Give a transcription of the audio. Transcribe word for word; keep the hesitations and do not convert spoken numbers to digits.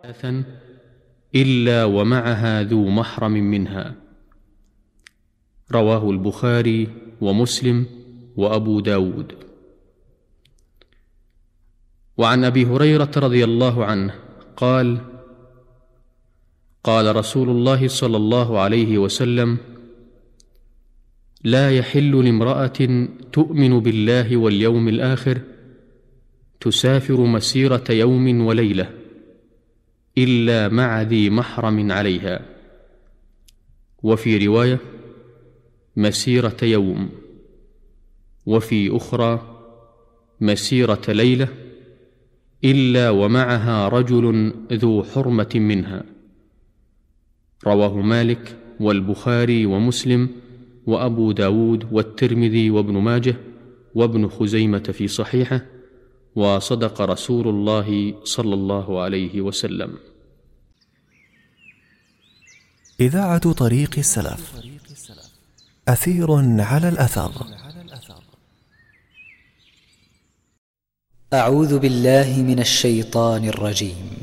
ثلاثا إلا ومعها ذو محرم منها. رواه البخاري ومسلم وأبو داود. وعن أبي هريرة رضي الله عنه قال: قال رسول الله صلى الله عليه وسلم: لا يحل لامرأة تؤمن بالله واليوم الآخر تسافر مسيرة يوم وليلة إلا مع ذي محرم عليها، وفي رواية مسيرة يوم، وفي أخرى مسيرة ليلة إلا ومعها رجل ذو حرمة منها. رواه مالك والبخاري ومسلم وأبو داود والترمذي وابن ماجه وابن خزيمة في صحيحه، وصدق رسول الله صلى الله عليه وسلم. إذاعة طريق السلف، أثير على الأثر. أعوذ بالله من الشيطان الرجيم.